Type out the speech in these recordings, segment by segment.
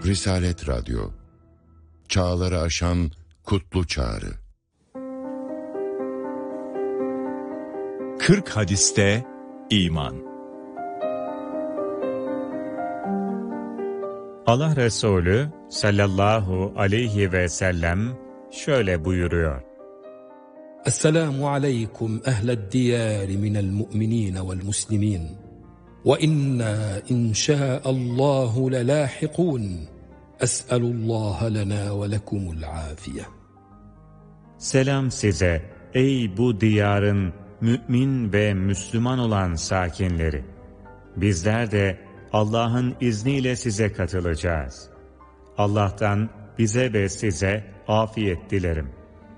Risalet Radyo, çağları aşan kutlu çağrı. 40 hadiste iman. Allah Resulü sallallahu aleyhi ve sellem şöyle buyuruyor: Esselamu aleykum ehled diyar minel mu'minin vel muslimin ve inna inşaallahu lelâhikûn. Es'elullaha lena ve lekumul afiye. Selam size ey bu diyarın mümin ve Müslüman olan sakinleri. Bizler de Allah'ın izniyle size katılacağız. Allah'tan bize ve size afiyet dilerim.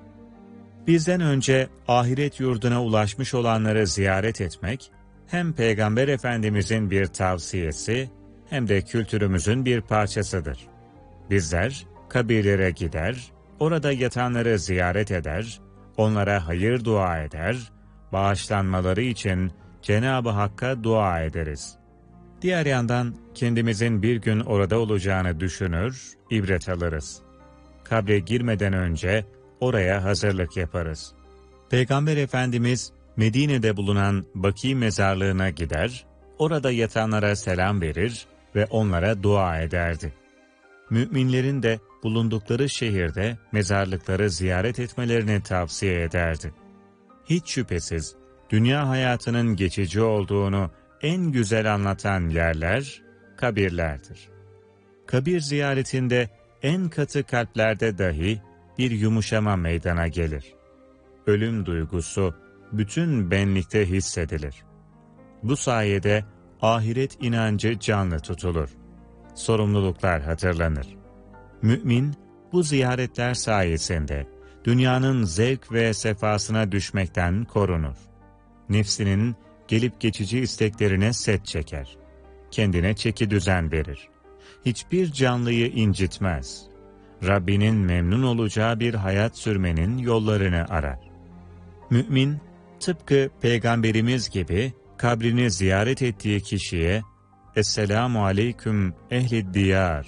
Bizden önce ahiret yurduna ulaşmış olanları ziyaret etmek, hem Peygamber Efendimizin bir tavsiyesi, hem de kültürümüzün bir parçasıdır. Bizler kabirlere gider, orada yatanları ziyaret eder, onlara hayır dua eder, bağışlanmaları için Cenab-ı Hakk'a dua ederiz. Diğer yandan kendimizin bir gün orada olacağını düşünür, ibret alırız. Kabre girmeden önce oraya hazırlık yaparız. Peygamber Efendimiz Medine'de bulunan Baki mezarlığına gider, orada yatanlara selam verir ve onlara dua ederdi. Müminlerin de bulundukları şehirde mezarlıkları ziyaret etmelerini tavsiye ederdi. Hiç şüphesiz dünya hayatının geçici olduğunu en güzel anlatan yerler kabirlerdir. Kabir ziyaretinde en katı kalplerde dahi bir yumuşama meydana gelir. Ölüm duygusu bütün benlikte hissedilir. Bu sayede ahiret inancı canlı tutulur. Sorumluluklar hatırlanır. Mümin bu ziyaretler sayesinde dünyanın zevk ve sefasına düşmekten korunur. Nefsinin gelip geçici isteklerine set çeker. Kendine çeki düzen verir. Hiçbir canlıyı incitmez. Rabbinin memnun olacağı bir hayat sürmenin yollarını arar. Mümin, tıpkı Peygamberimiz gibi kabrini ziyaret ettiği kişiye "Esselamu aleyküm ehlid diyar.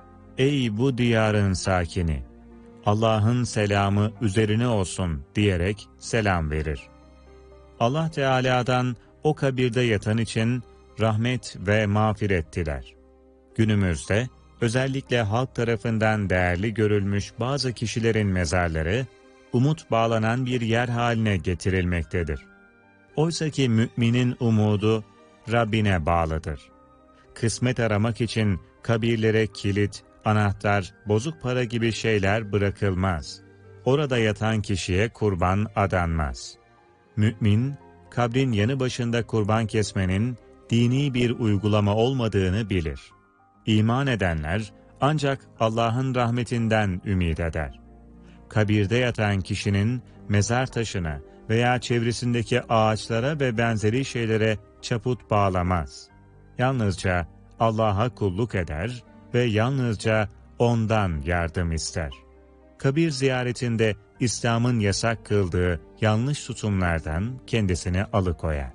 Ey bu diyarın sakini, Allah'ın selamı üzerine olsun" diyerek selam verir. Allah Teala'dan o kabirde yatan için rahmet ve mağfiret diler. Günümüzde özellikle halk tarafından değerli görülmüş bazı kişilerin mezarları umut bağlanan bir yer haline getirilmektedir. Oysaki müminin umudu Rabbine bağlıdır. Kısmet aramak için kabirlere kilit, anahtar, bozuk para gibi şeyler bırakılmaz. Orada yatan kişiye kurban adanmaz. Mümin, kabrin yanı başında kurban kesmenin dini bir uygulama olmadığını bilir. İman edenler ancak Allah'ın rahmetinden ümit eder. Kabirde yatan kişinin mezar taşına veya çevresindeki ağaçlara ve benzeri şeylere çaput bağlamaz. Yalnızca Allah'a kulluk eder ve yalnızca O'ndan yardım ister. Kabir ziyaretinde İslam'ın yasak kıldığı yanlış tutumlardan kendisini alıkoyar.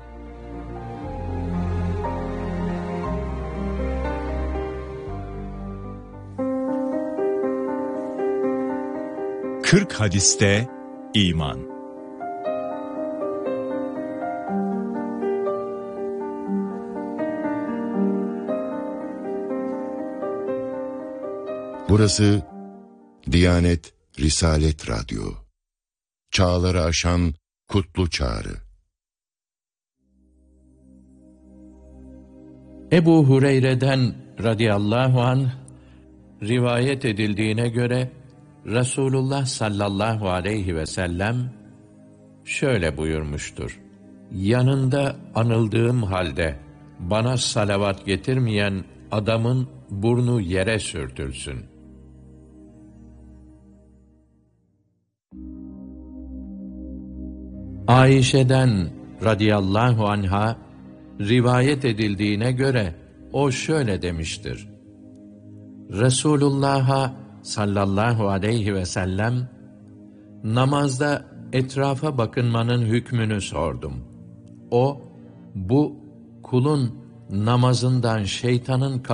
Kırk hadiste iman. Burası Diyanet Risalet Radyo, çağları aşan kutlu çağrı. Ebu Hureyre'den radıyallahu anh rivayet edildiğine göre Resulullah sallallahu aleyhi ve sellem şöyle buyurmuştur: yanında anıldığım halde bana salavat getirmeyen adamın burnu yere sürtülsün. Ayşe'den radıyallahu anha rivayet edildiğine göre o şöyle demiştir: Resulullah'a sallallahu aleyhi ve sellem namazda etrafa bakınmanın hükmünü sordum. O, bu kulun namazından şeytanın